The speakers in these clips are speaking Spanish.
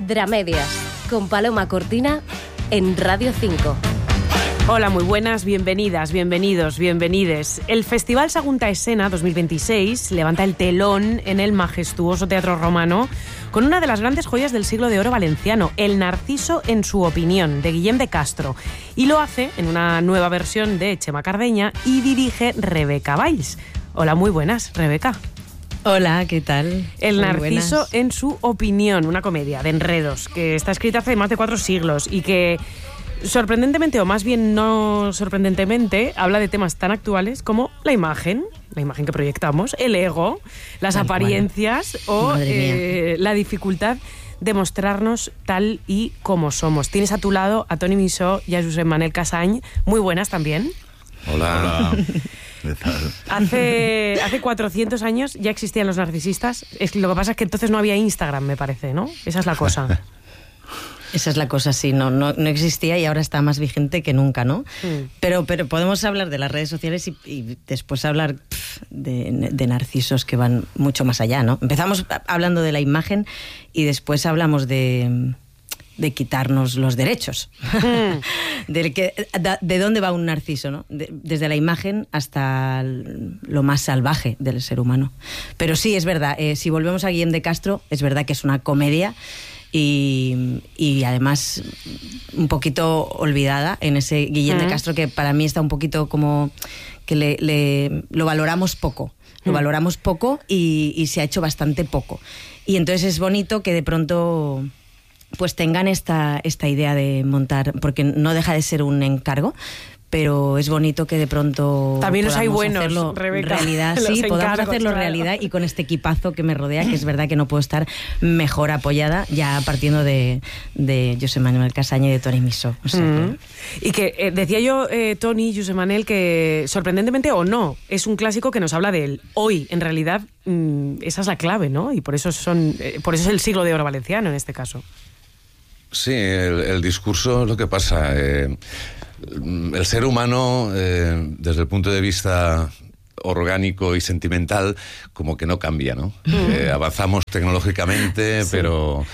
Dramedias, con Paloma Cortina en Radio 5. Hola, muy buenas, bienvenidas, bienvenidos, bienvenides. El Festival Sagunta Escena 2026 levanta el telón en el majestuoso Teatro Romano con una de las grandes joyas del siglo de oro valenciano, El Narciso en su opinión, de Guillem de Castro. Y lo hace en una nueva versión de Chema Cardeña y dirige Rebeca Valls. Hola, muy buenas, Rebeca. Hola, ¿qué tal? El Muy Narciso buenas. en su opinión, una comedia de enredos que está escrita hace más de 4 siglos y que, sorprendentemente, o más bien no sorprendentemente, habla de temas tan actuales como la imagen que proyectamos, el ego, las Tal apariencias cual. o la dificultad de mostrarnos tal y como somos. Tienes a tu lado a Toni Missó y a Josep Manel Casany, muy buenas también. Hola. Hace 400 años ya existían los narcisistas. Lo que pasa es que entonces no había Instagram, me parece, ¿no? Esa es la cosa. Esa es la cosa, sí, no existía y ahora está más vigente que nunca, ¿no? Pero podemos hablar de las redes sociales y después hablar de narcisos que van mucho más allá, ¿no? Empezamos hablando de la imagen y después hablamos de quitarnos los derechos. ¿De dónde va un narciso, no? Desde la imagen hasta lo más salvaje del ser humano. Pero sí, es verdad, si volvemos a Guillem de Castro, es verdad que es una comedia y además un poquito olvidada en ese Guillem de Castro, que para mí está un poquito como que lo valoramos poco. Lo valoramos poco y se ha hecho bastante poco. Y entonces es bonito que de pronto pues tengan esta idea de montar, porque no deja de ser un encargo, pero es bonito que de pronto también los hay buenos, hacerlo Rebeca, realidad, sí, podamos hacerlo claro. realidad y con este equipazo que me rodea, que es verdad que no puedo estar mejor apoyada, ya partiendo de Josep Manel Casany y de Toni Missó. O sea, Y que decía yo, Toni, Josep Manel, que sorprendentemente o no, es un clásico que nos habla de él. Hoy, en realidad, esa es la clave, ¿no? Y por eso es el siglo de oro valenciano en este caso. Sí, el discurso es lo que pasa. El ser humano, desde el punto de vista orgánico y sentimental, como que no cambia, ¿no? Avanzamos tecnológicamente, sí,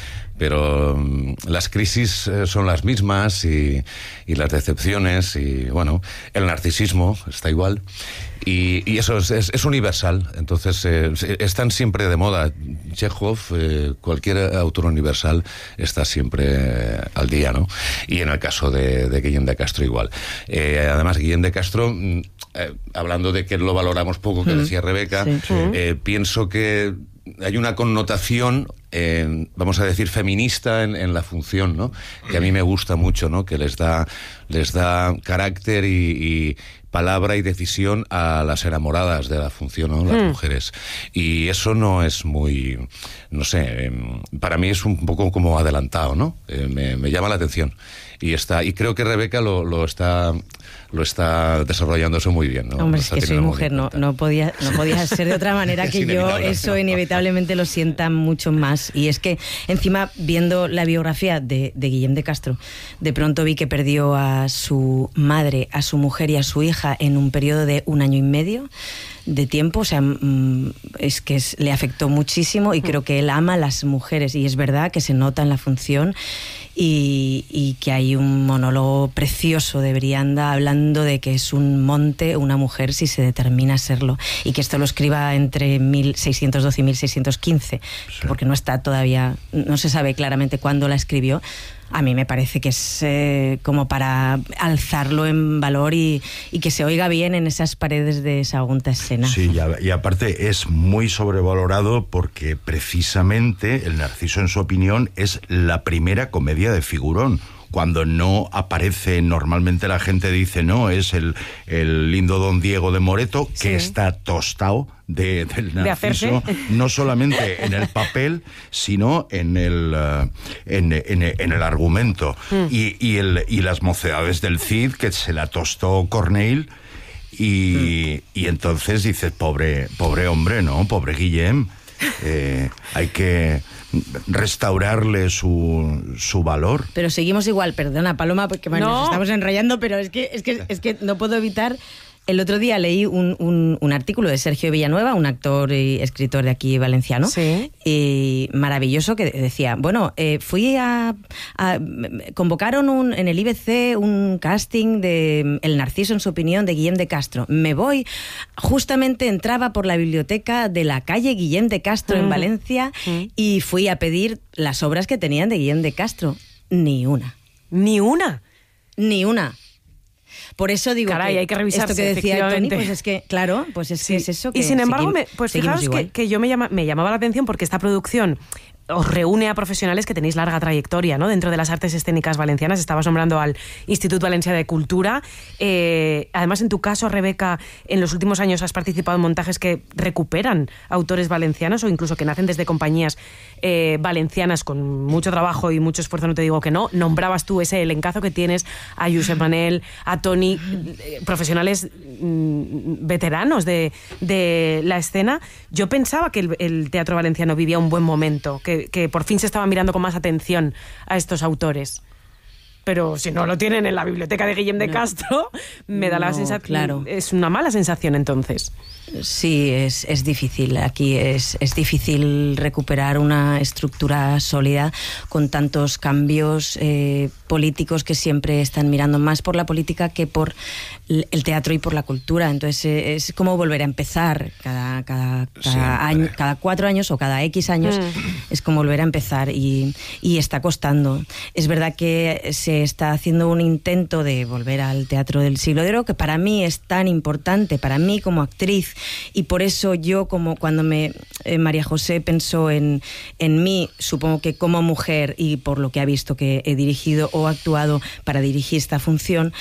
pero las crisis son las mismas y las decepciones y, bueno, el narcisismo está igual. Y eso es universal, entonces están siempre de moda. Chekhov, cualquier autor universal está siempre al día, ¿no? Y en el caso de Guillem de Castro igual. Además, Guillem de Castro, hablando de que lo valoramos poco, que decía Rebeca, sí. Pienso que hay una connotación, vamos a decir, feminista en la función, ¿no? Que a mí me gusta mucho, ¿no? Que les da carácter y palabra y decisión a las enamoradas de la función, ¿no? Las mujeres. Y eso no es muy, no sé, para mí es un poco como adelantado, ¿no? Me llama la atención. Y creo que Rebeca lo está desarrollando eso muy bien, ¿no? Hombre, es que soy mujer, no podía ser de otra manera que yo, eso inevitablemente lo sienta mucho más. Y es que, encima, viendo la biografía de Guillem de Castro, de pronto vi que perdió a su madre, a su mujer y a su hija en un periodo de 1 año y medio de tiempo. O sea, es que le afectó muchísimo y creo que él ama a las mujeres y es verdad que se nota en la función y que hay un monólogo precioso de Brianda hablando de que es un monte una mujer si se determina a serlo y que esto lo escriba entre 1612 y 1615, sí, porque no está todavía, no se sabe claramente cuándo la escribió. A mí me parece que es como para alzarlo en valor y que se oiga bien en esas paredes de Sagunta Escena. Sí, y aparte es muy sobrevalorado porque precisamente El Narciso en su opinión es la primera comedia de figurón. Cuando no aparece, normalmente la gente dice, no, es el lindo Don Diego de Moreto, que sí, está tostado del Narciso, no solamente en el papel, sino en el argumento. Y las mocedades del Cid, que se la tostó Corneille, y entonces dices, pobre hombre, ¿no? Pobre Guillem. Hay que restaurarle su valor. Pero seguimos igual, perdona Paloma, porque nos estamos enrollando, pero es que no puedo evitar el otro día leí un artículo de Sergio Villanueva, un actor y escritor de aquí valenciano, sí, y maravilloso, que decía, bueno, convocaron en el IBC un casting de El Narciso en su opinión de Guillem de Castro. Me voy, justamente entraba por la biblioteca de la calle Guillem de Castro en Valencia y fui a pedir las obras que tenían de Guillem de Castro. Ni una. ¿Ni una? Ni una. Por eso digo, caray, hay que revisarse, esto que decía Toni, pues es que, claro, pues es, sí, que es eso. Que y sin embargo, pues fijaos que yo me llamaba la atención porque esta producción os reúne a profesionales que tenéis larga trayectoria, ¿no?, dentro de las artes escénicas valencianas. Estabas nombrando al Institut Valencià de Cultura. Además, en tu caso, Rebeca, en los últimos años has participado en montajes que recuperan autores valencianos o incluso que nacen desde compañías valencianas con mucho trabajo y mucho esfuerzo, no te digo que no. Nombrabas tú ese elencazo que tienes a Josep Manel, a Toni, profesionales veteranos de la escena. Yo pensaba que el teatro valenciano vivía un buen momento, que por fin se estaba mirando con más atención a estos autores. Pero si no lo tienen en la biblioteca de Guillem de Castro, me da la sensación... Claro. Es una mala sensación, entonces. Sí, es difícil. Aquí es difícil recuperar una estructura sólida con tantos cambios políticos que siempre están mirando más por la política que por el teatro y por la cultura. Entonces es como volver a empezar cada año, cada 4 años o cada X años. Es como volver a empezar y está costando. Es verdad que se está haciendo un intento de volver al teatro del siglo de oro, que para mí es tan importante, para mí como actriz, y por eso yo, como cuando María José pensó en mí, supongo que como mujer y por lo que ha visto que he dirigido o actuado para dirigir esta función,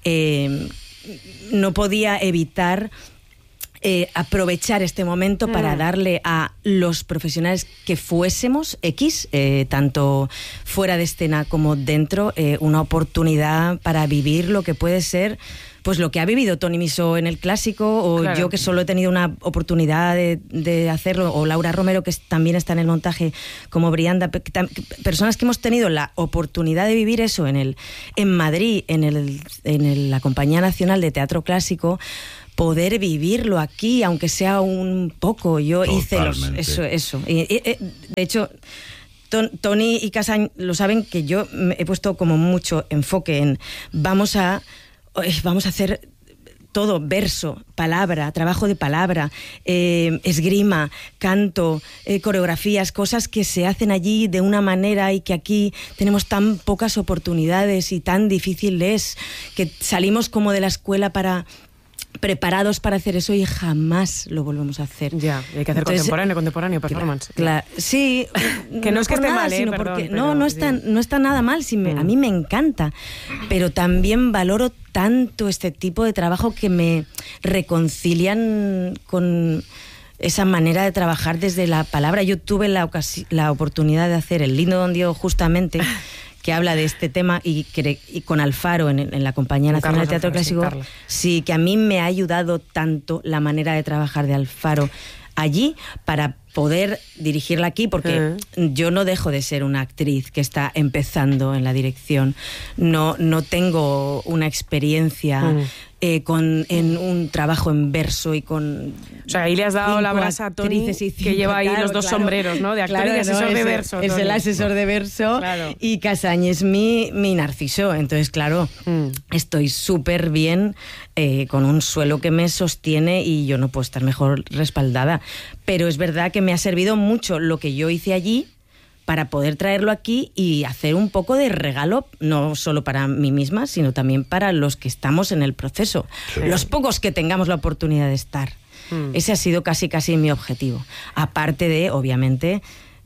no podía evitar aprovechar este momento para darle a los profesionales que fuésemos X, tanto fuera de escena como dentro, una oportunidad para vivir lo que puede ser, pues lo que ha vivido Toni Misó en el clásico, o claro, yo que solo he tenido una oportunidad de hacerlo, o Laura Romero, que también está en el montaje como Brianda, personas que hemos tenido la oportunidad de vivir eso en Madrid, en la Compañía Nacional de Teatro Clásico, poder vivirlo aquí, aunque sea un poco. Yo Totalmente. hice eso. De hecho, Toni y Casañ lo saben, que yo he puesto como mucho enfoque en vamos a hacer todo, verso, palabra, trabajo de palabra, esgrima, canto, coreografías, cosas que se hacen allí de una manera y que aquí tenemos tan pocas oportunidades y tan difícil es, que salimos como de la escuela preparados para hacer eso y jamás lo volvemos a hacer. Ya, hay que hacer contemporáneo, performance. Claro, sí. Que no es que esté mal, sino perdón, porque pero, no está nada mal, a mí me encanta, pero también valoro tanto este tipo de trabajo que me reconcilian con esa manera de trabajar desde la palabra. Yo tuve la oportunidad de hacer El lindo Don Diego, justamente, que habla de este tema, y con Alfaro en la Compañía Nacional de Teatro Clásico. Sí, que a mí me ha ayudado tanto la manera de trabajar de Alfaro allí para poder dirigirla aquí, porque yo no dejo de ser una actriz que está empezando en la dirección. No tengo una experiencia en un trabajo en verso y con... O sea, ahí le has dado la brasa a Toni, que lleva ahí los dos sombreros, ¿no? De actor y de asesor de verso. Es el asesor de verso, claro. Y Casañ es mi Narciso. Entonces, claro, estoy súper bien, con un suelo que me sostiene y yo no puedo estar mejor respaldada. Pero es verdad que me ha servido mucho lo que yo hice allí para poder traerlo aquí y hacer un poco de regalo, no solo para mí misma, sino también para los que estamos en el proceso. Sí. Los pocos que tengamos la oportunidad de estar. Ese ha sido casi mi objetivo. Aparte de, obviamente,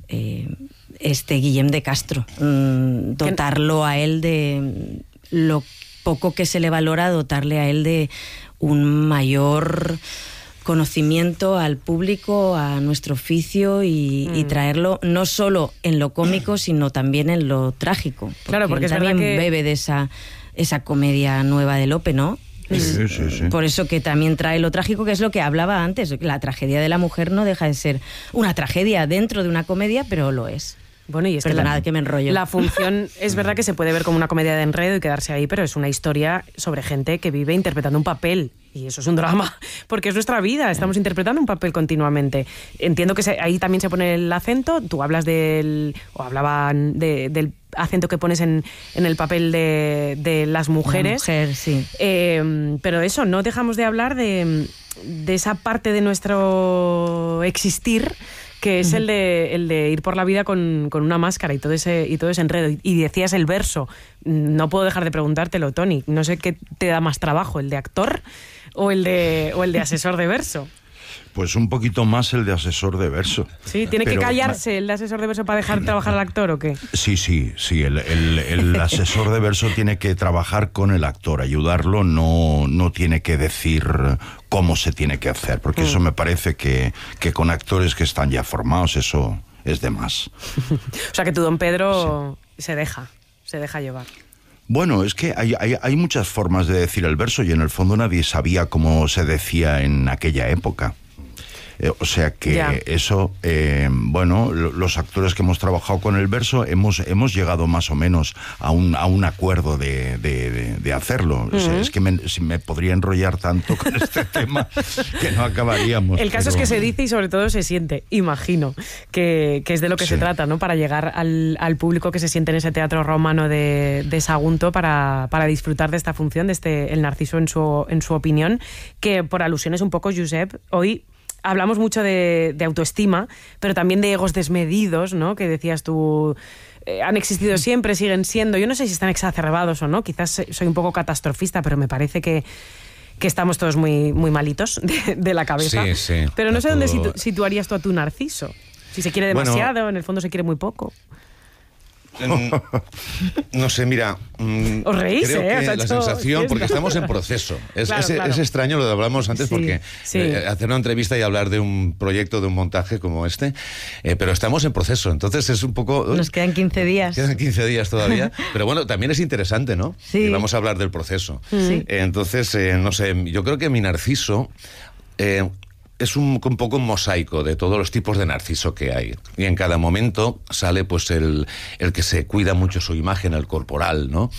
Guillem de Castro. Dotarlo a él de lo poco que se le valora, dotarle a él de un mayor conocimiento al público, a nuestro oficio y traerlo no solo en lo cómico, sino también en lo trágico. Claro, porque es también verdad que bebe de esa comedia nueva de Lope, ¿no? Sí. Por eso que también trae lo trágico, que es lo que hablaba antes. La tragedia de la mujer no deja de ser una tragedia dentro de una comedia, pero lo es. Bueno, y es que me enrollo. La función es verdad que se puede ver como una comedia de enredo y quedarse ahí, pero es una historia sobre gente que vive interpretando un papel Y eso es un drama, porque es nuestra vida, estamos interpretando un papel continuamente. Entiendo que ahí también se pone el acento, tú hablas del acento que pones en el papel de las mujeres. La mujer, sí. Pero eso, no dejamos de hablar de esa parte de nuestro existir, que es el de ir por la vida con una máscara y todo ese enredo. Y decías el verso, no puedo dejar de preguntártelo, Toni, no sé qué te da más trabajo, el de actor o el de asesor de verso. Pues un poquito más el de asesor de verso. Sí, ¿tiene que callarse el de asesor de verso para dejar trabajar al actor o qué? Sí, el asesor de verso tiene que trabajar con el actor, ayudarlo, no tiene que decir cómo se tiene que hacer, porque eso me parece que con actores que están ya formados eso es de más. O sea que tu don Pedro se deja llevar. Bueno, es que hay muchas formas de decir el verso y en el fondo nadie sabía cómo se decía en aquella época. O sea que eso, los actores que hemos trabajado con el verso hemos llegado más o menos a un acuerdo de hacerlo. O sea, es que me podría enrollar tanto con este tema que no acabaríamos. El caso es que se dice y sobre todo se siente, imagino, que es de lo que se trata, ¿no? Para llegar al público que se siente en ese teatro romano de Sagunto para disfrutar de esta función, el Narciso en su opinión, que por alusiones un poco, Josep, hoy hablamos mucho de autoestima, pero también de egos desmedidos, ¿no? Que decías tú, han existido siempre, siguen siendo. Yo no sé si están exacerbados o no, quizás soy un poco catastrofista, pero me parece que estamos todos muy, muy malitos de la cabeza. Sí. Pero no sé dónde situarías tú a tu Narciso. Si se quiere demasiado, en el fondo se quiere muy poco. No sé, mira, os reís, creo que la sensación, porque estamos en proceso, es extraño lo que hablamos antes, porque hacer una entrevista y hablar de un proyecto, de un montaje como este, pero estamos en proceso, entonces es un poco... Nos quedan 15 días. Quedan 15 días todavía, pero bueno, también es interesante, ¿no? Sí. Y vamos a hablar del proceso. Sí. Entonces, no sé, yo creo que mi Narciso... es un poco un mosaico de todos los tipos de narciso que hay. Y en cada momento sale pues el que se cuida mucho su imagen, el corporal, ¿no?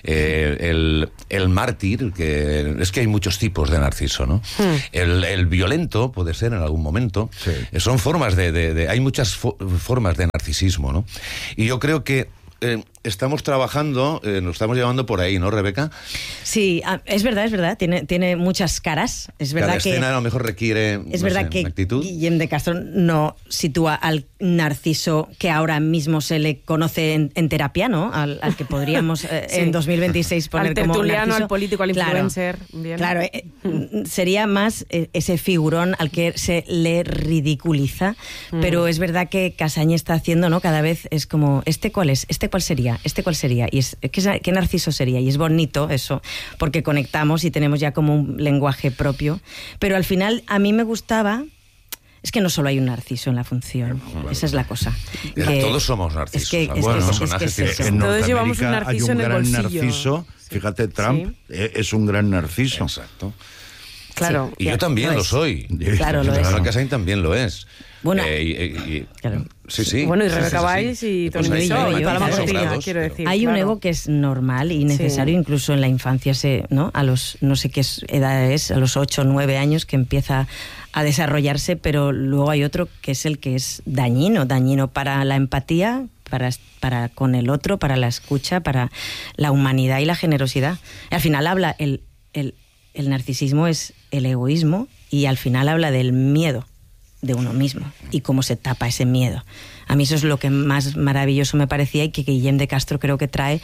El mártir, que es que hay muchos tipos de narciso, ¿no? El violento puede ser en algún momento. Sí. Son formas hay muchas formas de narcisismo, ¿no? Y yo creo que estamos trabajando, nos estamos llevando por ahí, ¿no, Rebeca? Sí, es verdad, tiene muchas caras. Es verdad Cada que escena a lo mejor requiere una actitud. Guillem de Castro no sitúa al Narciso que ahora mismo se le conoce en terapia, ¿no? Al que podríamos en 2026 poner al como tertuliano, Narciso. al político, al influencer. Claro, sería más ese figurón al que se le ridiculiza, pero es verdad que Casaña está haciendo, ¿no? Cada vez es como, ¿este cuál es? ¿Este cuál sería? ¿Este cuál sería? Y ¿qué Narciso sería? Y es bonito eso, porque conectamos y tenemos ya como un lenguaje propio. Pero al final a mí me gustaba... Es que no solo hay un Narciso en la función, esa es la cosa. Todos somos narcisos. Todos llevamos un narciso en el bolsillo. Narciso, fíjate, Trump es un gran narciso. Exacto. Claro. Sí. Y yo también lo soy. Claro, lo es. Casain también lo es. Bueno, claro. Sí. Bueno, y Rebeca Valls y Toni Medina y Paloma Cortina, quiero decir. Hay un ego que es normal y necesario, incluso en la infancia, ¿no? A los, no sé qué edad es, a los 8 o 9 años que empieza a desarrollarse, pero luego hay otro que es el que es dañino para la empatía, para con el otro, para la escucha, para la humanidad y la generosidad. Y al final habla, el narcisismo es el egoísmo y al final habla del miedo de uno mismo y cómo se tapa ese miedo. A mí eso es lo que más maravilloso me parecía y que Guillem de Castro creo que trae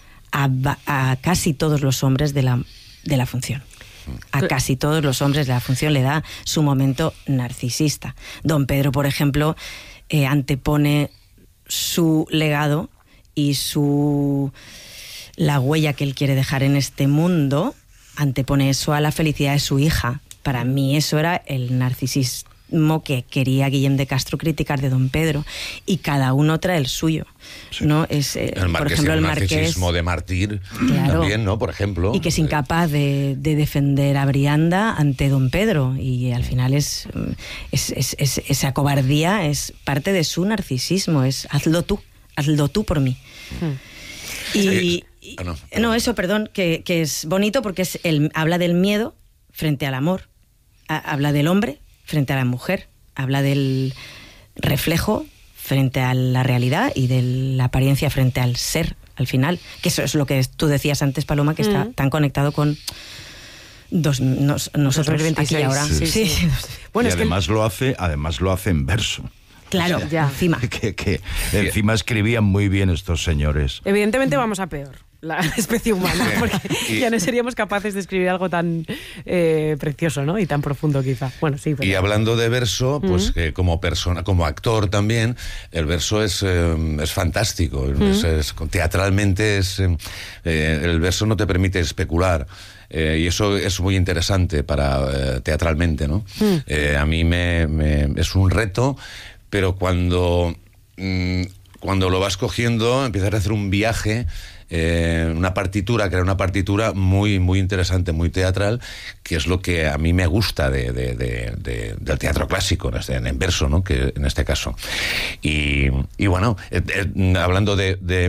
a casi todos los hombres de la función. A casi todos los hombres de la función le da su momento narcisista. Don Pedro, por ejemplo, antepone su legado y la huella que él quiere dejar en este mundo, antepone eso a la felicidad de su hija. Para mí eso era el narcisismo que quería Guillem de Castro criticar de Don Pedro, y cada uno trae el suyo, sí. ¿No? Es, por ejemplo, el narcisismo de mártir, claro, también, ¿no? Por ejemplo. Y que es incapaz de defender a Brianda ante Don Pedro, y al final es esa cobardía es parte de su narcisismo, es hazlo tú por mí. Y, no, eso, perdón, que es bonito porque habla del miedo frente al amor, habla del hombre frente a la mujer, habla del reflejo frente a la realidad y de la apariencia frente al ser, al final, que eso es lo que tú decías antes, Paloma, que está tan conectado con nosotros 2026, aquí y ahora. sí. Bueno, y además lo hace en verso. Claro, ya. Encima. Que encima escribían muy bien estos señores. Evidentemente vamos a peor, la especie humana, porque ya no seríamos capaces de escribir algo tan precioso, ¿no? Y tan profundo, quizá. Bueno, sí. Pero... Y hablando de verso, pues como persona, como actor también, el verso es fantástico. Teatralmente el verso no te permite especular. Y eso es muy interesante para teatralmente, ¿no? A mí es un reto, pero cuando lo vas cogiendo, empiezas a hacer un viaje, crear una partitura muy, muy interesante, muy teatral, que es lo que a mí me gusta del teatro clásico, en verso, ¿no? Que en este caso. Y bueno, hablando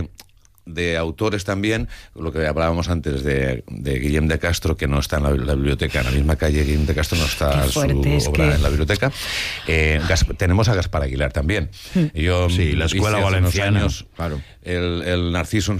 de autores también, lo que hablábamos antes de Guillem de Castro, que no está en la biblioteca, en la misma calle Guillem de Castro no está su obra en la biblioteca. Tenemos a Gaspar Aguilar también. Yo la Escuela Valenciana, claro. El Narciso,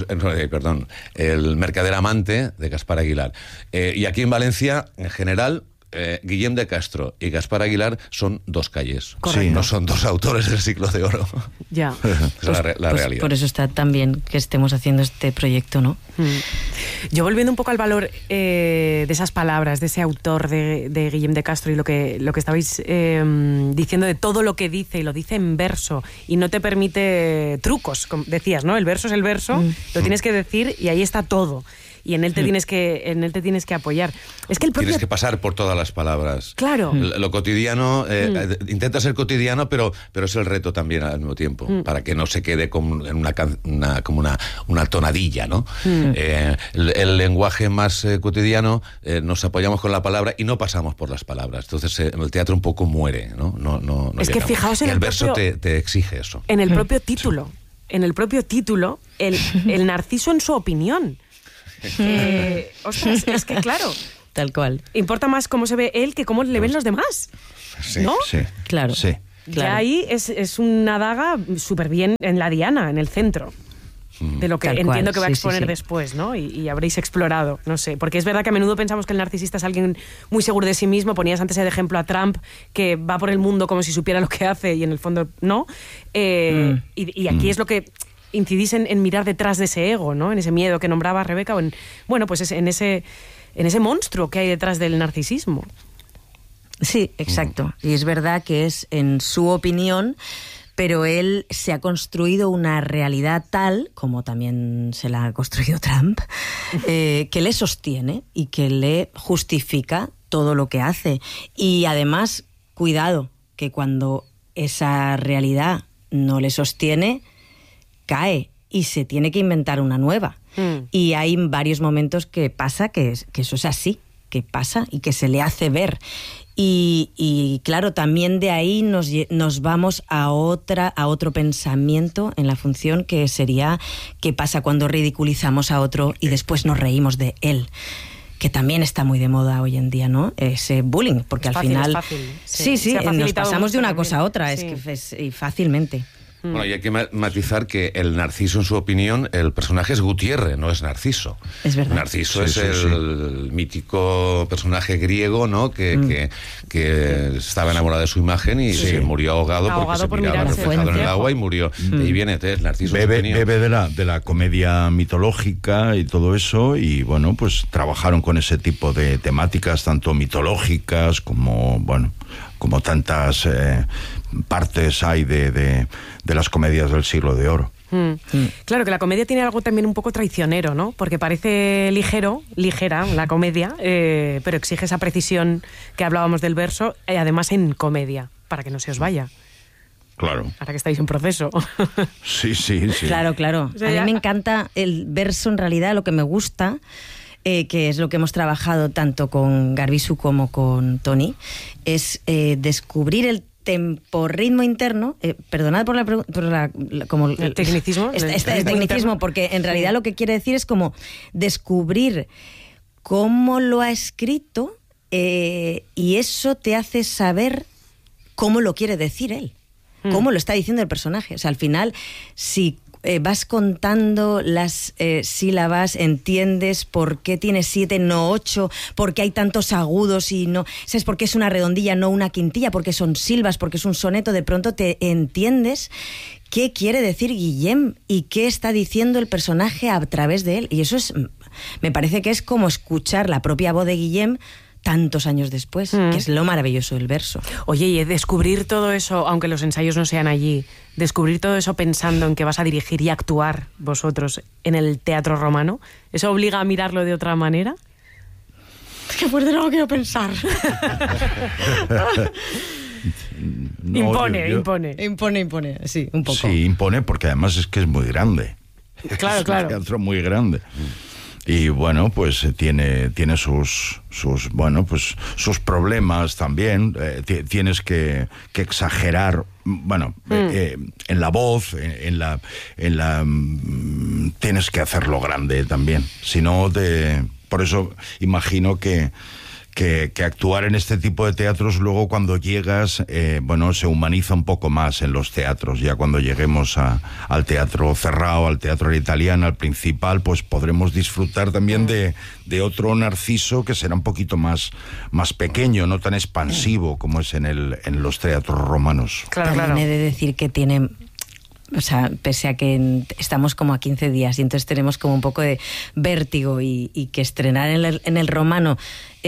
el Mercader Amante de Gaspar Aguilar. Y aquí en Valencia, en general, Guillem de Castro y Gaspar Aguilar son dos calles. Correcto. No son dos autores del siglo de oro. Ya. Es la realidad. Por eso está tan bien que estemos haciendo este proyecto, ¿no? Yo volviendo un poco al valor de esas palabras, de ese autor de Guillem de Castro y lo que estabais diciendo de todo lo que dice, y lo dice en verso, y no te permite trucos, como decías, ¿no? El verso es el verso, lo tienes que decir y ahí está todo. Y en él te tienes que apoyar. Es que el propio... Tienes que pasar por todas las palabras. Claro. Lo cotidiano, intenta ser cotidiano, pero es el reto también al mismo tiempo, para que no se quede como una tonadilla, ¿no? El lenguaje más cotidiano, nos apoyamos con la palabra y no pasamos por las palabras. Entonces el teatro un poco muere, ¿no? No es que fijaos en el verso te exige eso. En el propio título. En el propio título, el Narciso en su opinión. Ostras, es que claro, tal cual. Importa más cómo se ve él que cómo le ven los demás. Sí, ¿no? Sí, claro. Sí. Ya ahí es una daga súper bien en la diana, en el centro. De lo que Tal entiendo cual, que va a exponer sí. después, ¿no? Y habréis explorado, no sé. Porque es verdad que a menudo pensamos que el narcisista es alguien muy seguro de sí mismo. Ponías antes el ejemplo a Trump, que va por el mundo como si supiera lo que hace y en el fondo no. Y aquí es lo que... incidís en mirar detrás de ese ego, ¿no? En ese miedo que nombraba Rebeca, o en ese monstruo que hay detrás del narcisismo. Sí, exacto. Y es verdad que es en su opinión, pero él se ha construido una realidad tal, como también se la ha construido Trump, que le sostiene y que le justifica todo lo que hace. Y además, cuidado, que cuando esa realidad no le sostiene, cae y se tiene que inventar una nueva. Y hay varios momentos que pasa que eso es así, que pasa y que se le hace ver. Y claro, también de ahí nos vamos a otro pensamiento en la función, que sería qué pasa cuando ridiculizamos a otro y después nos reímos de él, que también está muy de moda hoy en día, ¿no? Ese bullying, porque al final... Es fácil. Sí, nos pasamos de una cosa a otra, sí. Y fácilmente. Bueno, y hay que matizar que el Narciso, en su opinión, el personaje es Gutiérrez, no es Narciso. Es verdad. Narciso es el mítico personaje griego, ¿no? Que estaba enamorado de su imagen y se murió ahogado porque se miraba reflejado en el agua y murió. De ahí viene Narciso. Bebe de la comedia mitológica y todo eso, y bueno, pues trabajaron con ese tipo de temáticas, tanto mitológicas como tantas partes hay de las comedias del siglo de oro. Claro que la comedia tiene algo también un poco traicionero, ¿no? Porque parece ligera la comedia, pero exige esa precisión que hablábamos del verso, además en comedia, para que no se os vaya. Claro. Ahora que estáis en proceso. Sí. Claro. O sea, a mí me encanta el verso, en realidad, lo que me gusta, que es lo que hemos trabajado tanto con Garbisu como con Toni, es descubrir el temporritmo interno, perdonad por como el tecnicismo. Es tecnicismo, porque en realidad lo que quiere decir es como descubrir cómo lo ha escrito y eso te hace saber cómo lo quiere decir él, cómo lo está diciendo el personaje. O sea, al final, si vas contando las sílabas, entiendes por qué tiene 7, no 8, por qué hay tantos agudos y no... ¿Sabes por qué es una redondilla, no una quintilla? Porque son silbas, porque es un soneto. De pronto te entiendes qué quiere decir Guillem y qué está diciendo el personaje a través de él. Y eso me parece que es como escuchar la propia voz de Guillem tantos años después, que es lo maravilloso del verso. Oye, y descubrir todo eso, aunque los ensayos no sean allí, descubrir todo eso pensando en que vas a dirigir y actuar vosotros en el Teatro Romano, ¿eso obliga a mirarlo de otra manera? Qué fuerte, no lo quiero pensar. No, Impone, sí, un poco. Sí, impone porque además es que es muy grande. Claro, es un teatro muy grande. Y bueno, pues tiene sus problemas también. Tienes que exagerar, en la voz, tienes que hacerlo grande también. Si no, por eso imagino que actuar en este tipo de teatros, luego cuando llegas, se humaniza un poco más en los teatros. Ya cuando lleguemos al teatro cerrado, al teatro italiano, al principal, pues podremos disfrutar también de otro Narciso que será un poquito más pequeño, no tan expansivo como es en los teatros romanos. También he de decir que tiene... O sea, pese a que estamos como a 15 días y entonces tenemos como un poco de vértigo y que estrenar en el Romano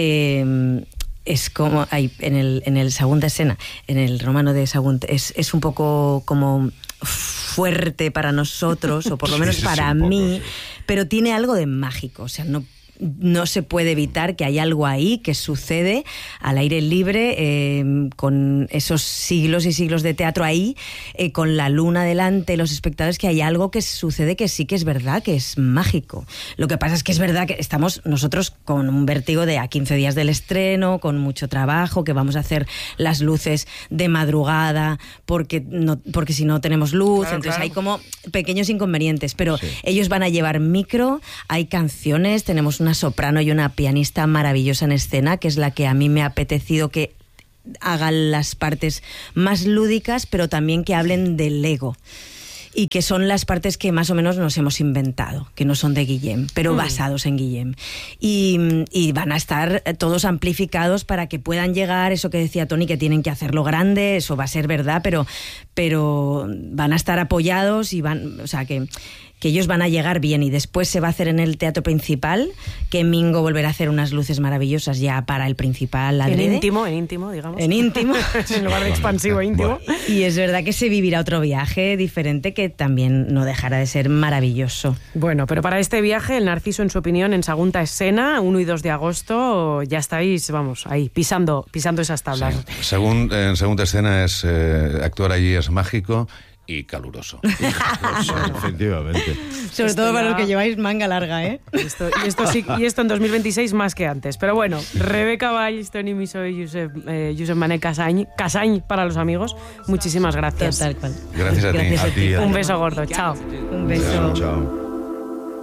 es como en el Segunda Escena, en el Romano de Sagunt, es un poco como fuerte para nosotros, o por lo menos para mí, pero tiene algo de mágico. O sea, no se puede evitar que hay algo ahí que sucede al aire libre, con esos siglos y siglos de teatro ahí, con la luna delante, los espectadores, que hay algo que sucede que sí que es verdad, que es mágico. Lo que pasa es que es verdad que estamos nosotros con un vértigo de a 15 días del estreno, con mucho trabajo, que vamos a hacer las luces de madrugada porque si no tenemos luz, entonces hay como pequeños inconvenientes, pero ellos van a llevar micro, hay canciones, tenemos una soprano y una pianista maravillosa en escena, que es la que a mí me ha apetecido que hagan las partes más lúdicas, pero también que hablen del ego. Y que son las partes que más o menos nos hemos inventado, que no son de Guillem, pero basados en Guillem. Y van a estar todos amplificados para que puedan llegar, eso que decía Toni, que tienen que hacerlo grande, eso va a ser verdad, pero van a estar apoyados y o sea, que ellos van a llegar bien, y después se va a hacer en el teatro principal, que Mingo volverá a hacer unas luces maravillosas ya para el principal adrede. En íntimo, digamos. En íntimo. En lugar de expansivo, íntimo. Y es verdad que se vivirá otro viaje diferente que también no dejará de ser maravilloso. Bueno, pero para este viaje, el Narciso, en su opinión, en Sagunta Escena, 1 y 2 de agosto, ya estáis, vamos, ahí, pisando esas tablas. Sí. En Segunda Escena actuar allí es mágico y caluroso. Efectivamente. Sobre todo para los que lleváis manga larga, ¿eh? Y esto en 2026 más que antes. Pero bueno, Rebeca Valls, Toni Misó y Josep Mané Casany para los amigos. Muchísimas gracias. Tal cual. Gracias a ti. Gracias a ti. Un beso gordo. Chao. Un beso. Chao.